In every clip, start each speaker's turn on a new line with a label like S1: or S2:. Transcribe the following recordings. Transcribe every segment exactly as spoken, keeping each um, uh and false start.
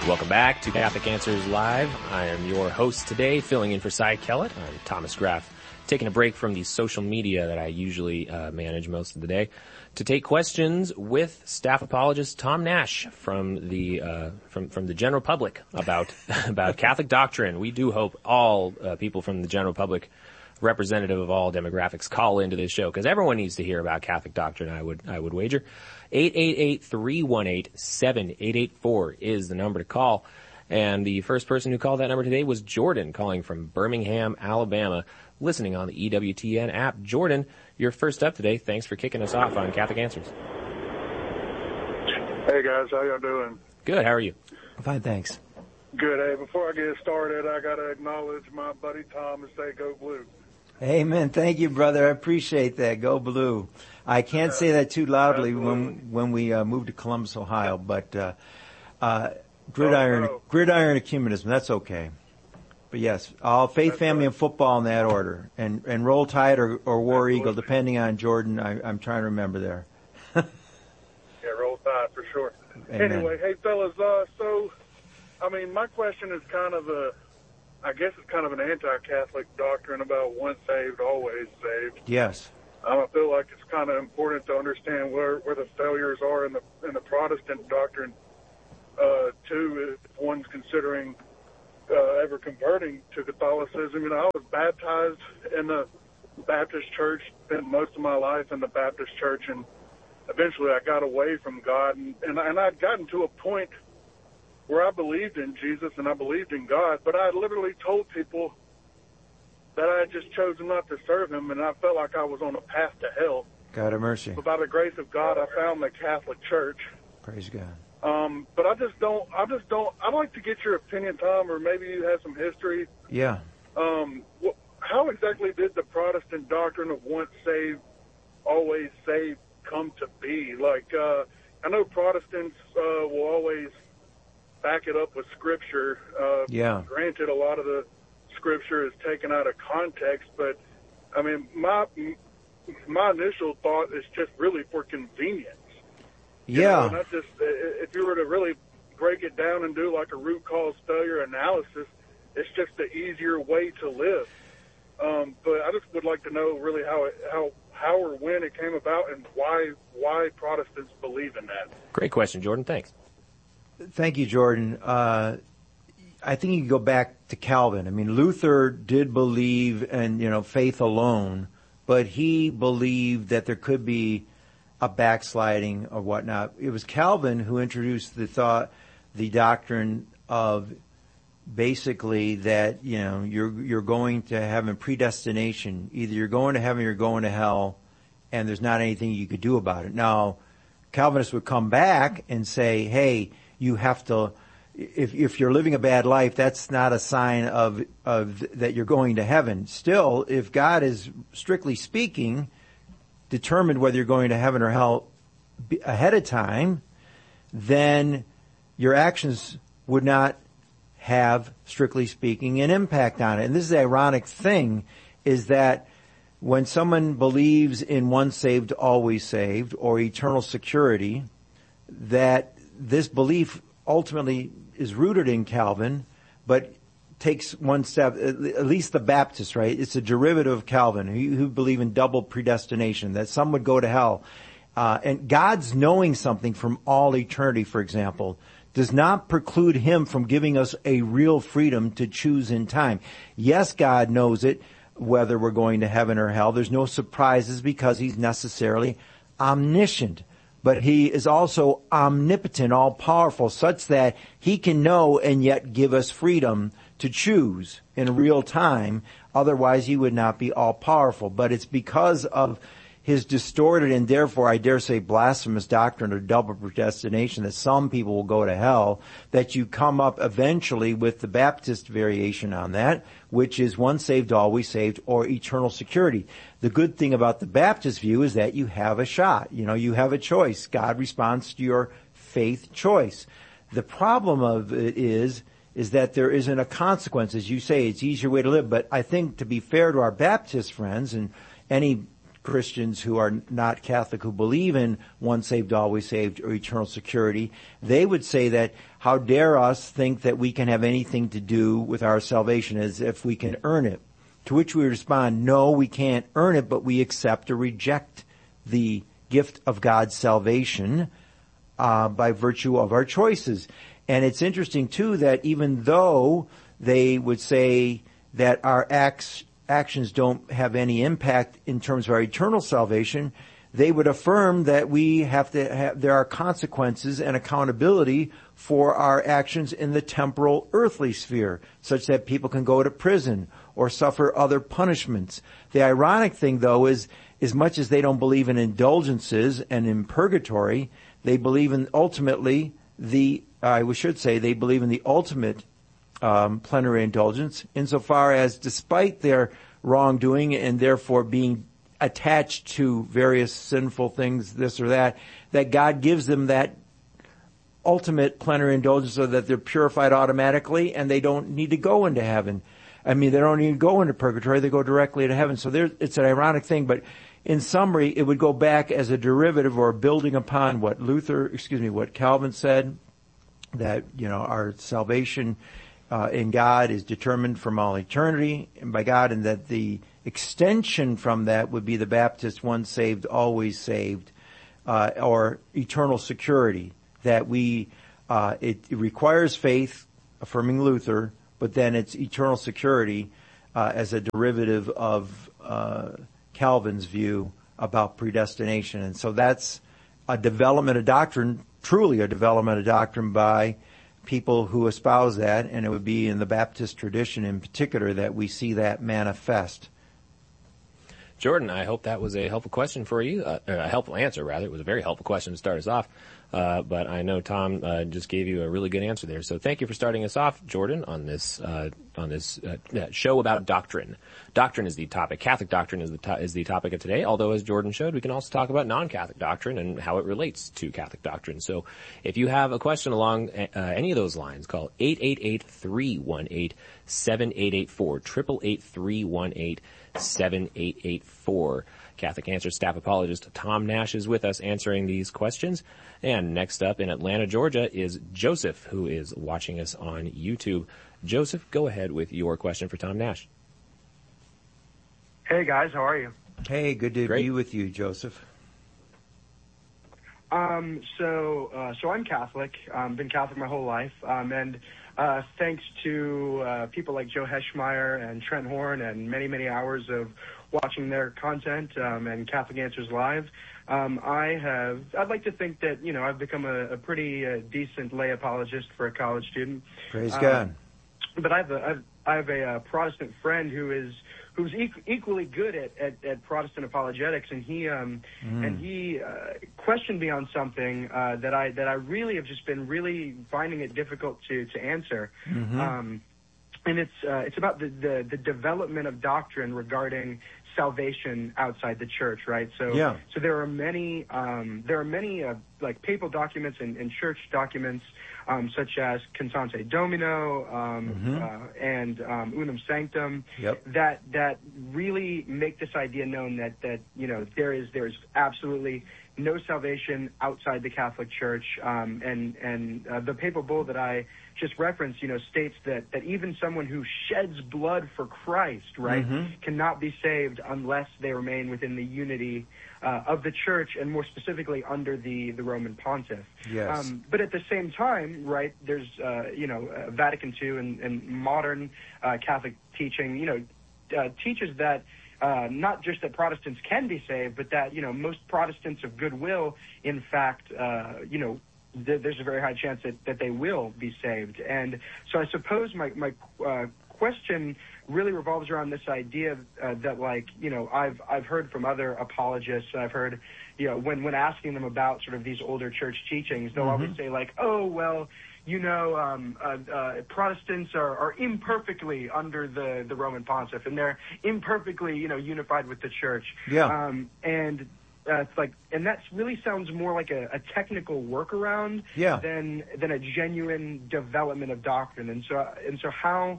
S1: Welcome back to Catholic Answers Live. I am your host today, filling in for Cy Kellett. I'm Thomas Graff, taking a break from the social media that I usually uh, manage most of the day to take questions with staff apologist Tom Nash from the uh, from from the general public about about Catholic doctrine. We do hope all uh, people from the general public, representative of all demographics, call into this show because everyone needs to hear about Catholic doctrine. I would I would wager. eight eight eight, three one eight, seven eight eight four is the number to call. And the first person who called that number today was Jordan, calling from Birmingham, Alabama, listening on the E W T N app. Jordan, you're first up today. Thanks for kicking us off on Catholic Answers.
S2: Hey, guys. How y'all doing?
S1: Good. How are you?
S3: Fine, thanks.
S2: Good. Hey, before I get started, I got to acknowledge my buddy Tom and say go blue.
S3: Amen. Thank you, brother. I appreciate that. Go blue. I can't say that too loudly when when we uh, moved to Columbus, Ohio, but uh, uh, gridiron
S2: oh, no.
S3: gridiron ecumenism, that's okay. But yes, all faith, that's family, right. And football in that order, and and roll tide or, or war Absolutely. Eagle, depending on Jordan. I, I'm trying to remember there.
S2: Yeah, roll tide for sure.
S3: Amen.
S2: Anyway, hey fellas, uh, so I mean, my question is kind of a, I guess it's kind of an anti-Catholic doctrine about once saved, always saved.
S3: Yes.
S2: Um, I feel like it's kind of important to understand where, where the failures are in the in the Protestant doctrine, uh, too, if one's considering uh, ever converting to Catholicism. You know, I was baptized in the Baptist church, spent most of my life in the Baptist church, and eventually I got away from God, and, and, and I'd gotten to a point where I believed in Jesus and I believed in God, but I literally told people that I had just chosen not to serve him, and I felt like I was on a path to hell.
S3: God have mercy.
S2: But by the grace of God, I found the Catholic Church.
S3: Praise God.
S2: Um, but I just don't, I just don't, I'd like to get your opinion, Tom, or maybe you have some history.
S3: Yeah.
S2: Um, wh- how exactly did the Protestant doctrine of once saved, always saved come to be? Like, uh, I know Protestants uh, will always back it up with Scripture. Uh,
S3: yeah.
S2: Granted, a lot of the Scripture is taken out of context, but I mean, my my initial thought is just really for convenience. You
S3: yeah.
S2: know, not just if you were to really break it down and do like a root cause failure analysis, it's just the easier way to live. Um, but I just would like to know really how it, how how or when it came about and why why Protestants believe in that.
S1: Great question, Jordan. Thanks.
S3: Thank you, Jordan. Uh, I think you can go back to Calvin. I mean, Luther did believe in, you know, faith alone, but he believed that there could be a backsliding or whatnot. It was Calvin who introduced the thought, the doctrine of basically that, you know, you're you're going to heaven, predestination. Either you're going to heaven or you're going to hell, and there's not anything you could do about it. Now, Calvinists would come back and say, hey, you have to, if if you're living a bad life, that's not a sign of of that you're going to heaven. Still, if God is, strictly speaking, determined whether you're going to heaven or hell ahead of time, then your actions would not have, strictly speaking, an impact on it. And this is the ironic thing, is that when someone believes in once saved, always saved, or eternal security, that this belief ultimately is rooted in Calvin, but takes one step, at least the Baptists, right? It's a derivative of Calvin, who, who believe in double predestination, that some would go to hell. Uh, and God's knowing something from all eternity, for example, does not preclude him from giving us a real freedom to choose in time. Yes, God knows it, whether we're going to heaven or hell. There's no surprises because he's necessarily omniscient. But he is also omnipotent, all-powerful, such that he can know and yet give us freedom to choose in real time. Otherwise, he would not be all-powerful. But it's because of his distorted and therefore, I dare say, blasphemous doctrine of double predestination that some people will go to hell, that you come up eventually with the Baptist variation on that, which is once saved, always saved, or eternal security. The good thing about the Baptist view is that you have a shot. You know, you have a choice. God responds to your faith choice. The problem of it is, is that there isn't a consequence. As you say, it's an easier way to live. But I think, to be fair to our Baptist friends and any Christians who are not Catholic who believe in once saved, always saved or eternal security. They would say that how dare us think that we can have anything to do with our salvation as if we can earn it. To which we respond, no, we can't earn it, but we accept or reject the gift of God's salvation uh, by virtue of our choices. And it's interesting, too, that even though they would say that our acts actions don't have any impact in terms of our eternal salvation, they would affirm that we have to have, there are consequences and accountability for our actions in the temporal earthly sphere, such that people can go to prison or suffer other punishments. The ironic thing, though, is as much as they don't believe in indulgences and in purgatory, they believe in ultimately the, I should say, they believe in the ultimate Um, plenary indulgence, insofar as despite their wrongdoing and therefore being attached to various sinful things, this or that, that God gives them that ultimate plenary indulgence so that they're purified automatically and they don't need to go into heaven. I mean, they don't need to go into purgatory, they go directly to heaven. So there, it's an ironic thing, but in summary, it would go back as a derivative or building upon what Luther, excuse me, what Calvin said, that, you know, our salvation Uh, in God is determined from all eternity and by God, and that the extension from that would be the Baptist once saved, always saved, uh, or eternal security. That we, uh, it, it requires faith, affirming Luther, but then it's eternal security uh, as a derivative of uh, Calvin's view about predestination. And so that's a development of doctrine, truly a development of doctrine by people who espouse that, and it would be in the Baptist tradition in particular that we see that manifest.
S1: Jordan, I hope that was a helpful question for you, uh, a helpful answer, rather. It was a very helpful question to start us off, uh, but I know Tom uh, just gave you a really good answer there. So thank you for starting us off, Jordan, on this uh, on this uh, show about doctrine. Doctrine is the topic. Catholic doctrine is the to- is the topic of today, although, as Jordan showed, we can also talk about non-Catholic doctrine and how it relates to Catholic doctrine. So if you have a question along uh, any of those lines, call eight eight eight, three one eight, seven eight eight four, eight eight eight, three one eight, seven eight eight four. Catholic Answers staff apologist Tom Nash is with us answering these questions. And next up in Atlanta, Georgia is Joseph, who is watching us on YouTube. Joseph, go ahead with your question for Tom Nash.
S4: Hey guys, how are you?
S3: Hey, good to
S1: Great.
S3: be with you, Joseph.
S4: Um, so, uh, so I'm Catholic. Um, been Catholic my whole life, um, and uh, thanks to uh, people like Joe Heschmeyer and Trent Horn, and many, many hours of watching their content um, and Catholic Answers Live, um, I have. I'd like to think that you know I've become a, a pretty uh, decent lay apologist for a college student.
S3: Praise
S4: um,
S3: God.
S4: But I have a, I've, I have a, uh Protestant friend who is. who's equ- equally good at, at, at Protestant apologetics, and he um, mm. and he uh, questioned me on something uh, that I that I really have just been really finding it difficult to to answer, mm-hmm. um, and it's uh, it's about the, the the development of doctrine regarding salvation outside the church, right? So
S3: yeah.
S4: so there are many um, there are many uh, like papal documents and, and church documents. Um, such as Constante Domino um,
S3: mm-hmm.
S4: uh, and um, Unum Sanctum,
S3: yep.
S4: that that really make this idea known that that you know there is there is absolutely no salvation outside the Catholic Church, um, and and uh, the papal bull that I just referenced, you know, states that that even someone who sheds blood for Christ, right,
S3: mm-hmm.
S4: cannot be saved unless they remain within the unity uh, of the Church, and more specifically under the the Roman Pontiff.
S3: Yes.
S4: Um, but at the same time, right, there's uh, you know uh, Vatican Two and, and modern uh, Catholic teaching, you know, uh, teaches that. Uh, not just that Protestants can be saved, but that, you know, most Protestants of goodwill, in fact, uh, you know, th- there's a very high chance that, that they will be saved. And so I suppose my, my uh, question really revolves around this idea uh, that, like, you know, I've I've heard from other apologists, I've heard, you know, when, when asking them about sort of these older church teachings, they'll mm-hmm. always say, like, oh, well, you know, um, uh, uh, Protestants are, are imperfectly under the, the Roman Pontiff, and they're imperfectly, you know, unified with the Church.
S3: Yeah.
S4: Um, and uh, it's like, and that really sounds more like a, a technical workaround
S3: yeah.
S4: than than a genuine development of doctrine. And so, and so, how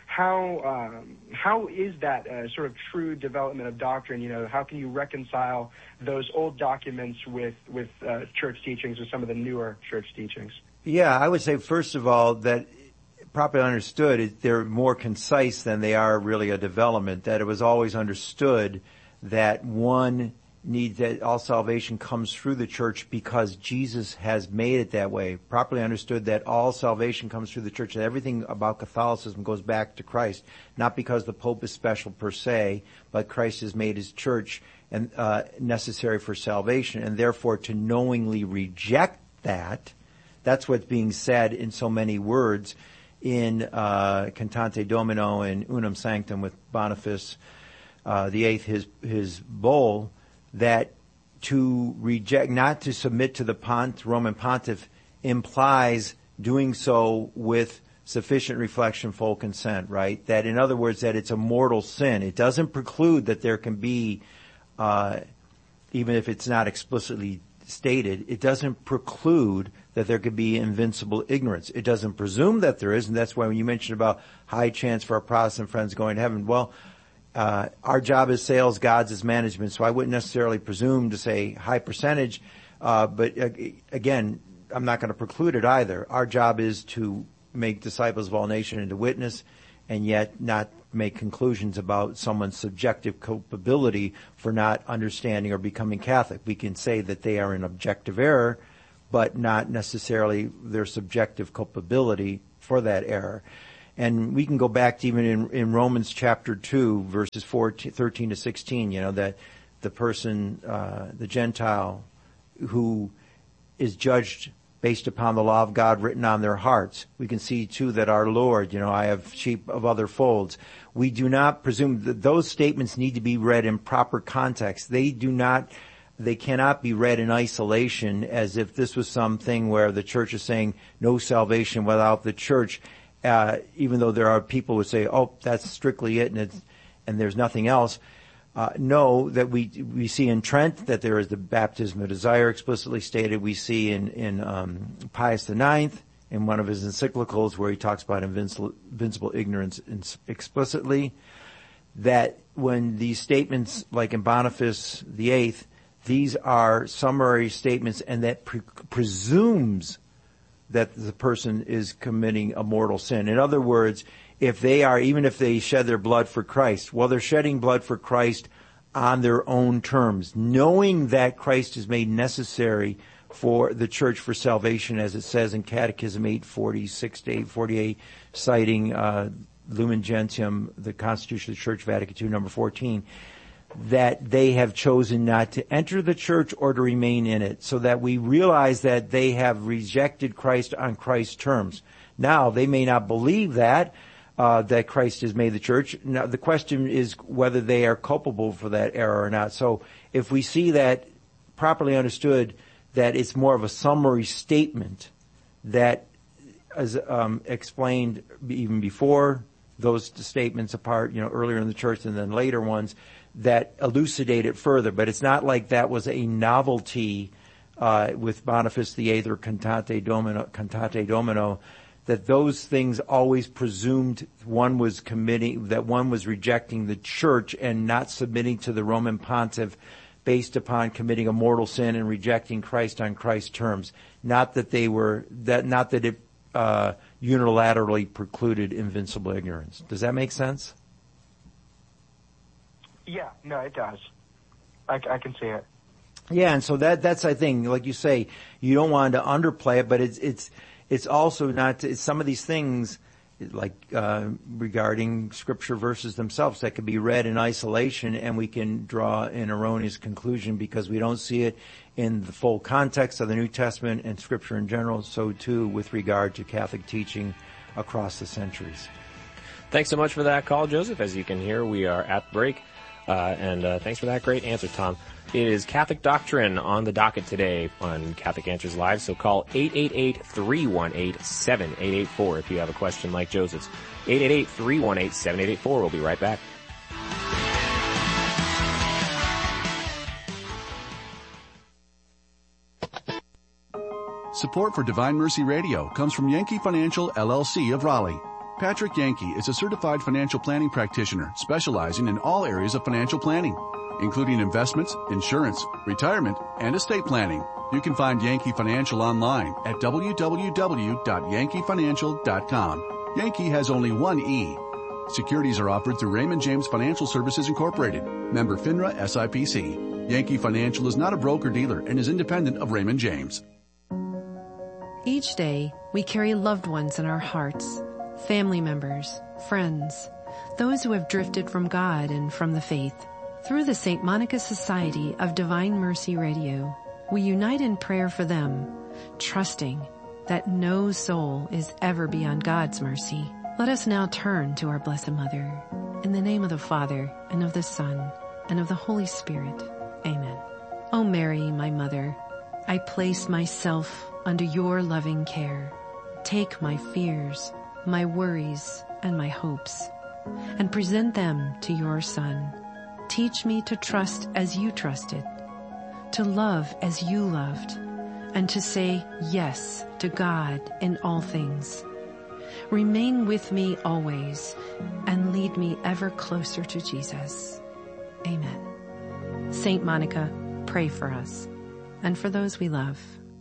S4: how um, how is that uh, sort of true development of doctrine? You know, how can you reconcile those old documents with with uh, church teachings or some of the newer church teachings?
S3: Yeah, I would say first of all that properly understood, they're more concise than they are really a development. That it was always understood that one need that all salvation comes through the church because Jesus has made it that way. Properly understood that all salvation comes through the church, and everything about Catholicism goes back to Christ, not because the Pope is special per se, but Christ has made his church and uh, necessary for salvation, and therefore to knowingly reject that, that's what's being said in so many words in uh, Cantate Domino and Unum Sanctum with Boniface uh, the Eighth, his his bull, that to reject, not to submit to the Pont, Roman Pontiff, implies doing so with sufficient reflection, full consent, right? That, in other words, that it's a mortal sin. It doesn't preclude that there can be, uh, even if it's not explicitly stated, it doesn't preclude that there could be invincible ignorance. It doesn't presume that there is, and that's why when you mentioned about high chance for our Protestant friends going to heaven, well, Uh, our job as sales, God's as management, so I wouldn't necessarily presume to say high percentage, uh, but uh, again, I'm not going to preclude it either. Our job is to make disciples of all nations and to witness, and yet not make conclusions about someone's subjective culpability for not understanding or becoming Catholic. We can say that they are in objective error, but not necessarily their subjective culpability for that error. And we can go back to even in, in Romans chapter two, verses fourteen, thirteen to sixteen, you know, that the person, uh, the Gentile who is judged based upon the law of God written on their hearts. We can see too that our Lord, you know, I have sheep of other folds. We do not presume that those statements need to be read in proper context. They do not, they cannot be read in isolation as if this was something where the church is saying no salvation without the church. Uh, even though there are people who say, "Oh, that's strictly it," and it's, and there's nothing else. Uh, no, that we we see in Trent that there is the baptism of desire explicitly stated. We see in in um, Pius the Ninth in one of his encyclicals where he talks about invincible, invincible ignorance explicitly. That when these statements, like in Boniface the Eighth, these are summary statements, and that pre- presumes that the person is committing a mortal sin. In other words, if they are, even if they shed their blood for Christ, well, they're shedding blood for Christ on their own terms, knowing that Christ is made necessary for the church for salvation, as it says in Catechism eight forty-six to eight forty-eight, citing uh, Lumen Gentium, the Constitution of the Church, Vatican two, number fourteen, that they have chosen not to enter the church or to remain in it, so that we realize that they have rejected Christ on Christ's terms. Now, they may not believe that, uh, that Christ has made the church. Now, the question is whether they are culpable for that error or not. So, if we see that properly understood, that it's more of a summary statement that, as um, explained even before those statements apart, you know, earlier in the church and then later ones, that elucidate it further. But it's not like that was a novelty uh, with Boniface the Eighth or Cantate Domino, Cantate Domino, that those things always presumed one was committing, that one was rejecting the church and not submitting to the Roman Pontiff based upon committing a mortal sin and rejecting Christ on Christ's terms. Not that they were, that not that it uh, unilaterally precluded invincible ignorance. Does that make sense?
S4: Yeah, no, it does. I, I can see it.
S3: Yeah, and so that that's I think, like you say, you don't want to underplay it, but it's it's it's also not to, it's some of these things like uh, regarding scripture verses themselves that can be read in isolation, and we can draw an erroneous conclusion because we don't see it in the full context of the New Testament and scripture in general. So too with regard to Catholic teaching across the centuries.
S1: Thanks so much for that call, Joseph. As you can hear, we are at break. Uh, and uh, thanks for that great answer, Tom. It is Catholic Doctrine on the docket today on Catholic Answers Live, so call eight eight eight, three one eight, seven eight eight four if you have a question like Joseph's. eight eight eight, three one eight, seven eight eight four. We'll be right back.
S5: Support for Divine Mercy Radio comes from Yankee Financial, L L C of Raleigh. Patrick Yankee is a certified financial planning practitioner specializing in all areas of financial planning, including investments, insurance, retirement, and estate planning. You can find Yankee Financial online at w w w dot yankee financial dot com. Yankee has only one E. Securities are offered through Raymond James Financial Services Incorporated, member FINRA S I P C. Yankee Financial is not a broker-dealer and is independent of Raymond James.
S6: Each day, we carry loved ones in our hearts, family members, friends, those who have drifted from God and from the faith. Through the Saint Monica Society of Divine Mercy Radio, we unite in prayer for them, trusting that no soul is ever beyond God's mercy. Let us now turn to our Blessed Mother. In the name of the Father, and of the Son, and of the Holy Spirit. Amen. O Mary, my Mother, I place myself under your loving care. Take my fears, my worries, and my hopes, and present them to your Son. Teach me to trust as you trusted, to love as you loved, and to say yes to God in all things. Remain with me always, and lead me ever closer to Jesus. Amen. Saint Monica, pray for us, and for those we love.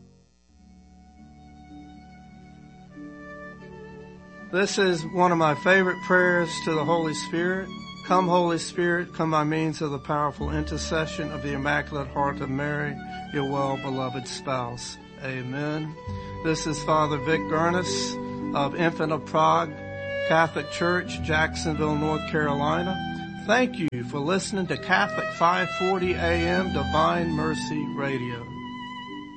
S7: This is one of my favorite prayers to the Holy Spirit. Come, Holy Spirit, come by means of the powerful intercession of the Immaculate Heart of Mary, your well-beloved spouse. Amen. This is Father Vic Gurnis of Infant of Prague Catholic Church, Jacksonville, North Carolina. Thank you for listening to Catholic five forty A M Divine Mercy Radio.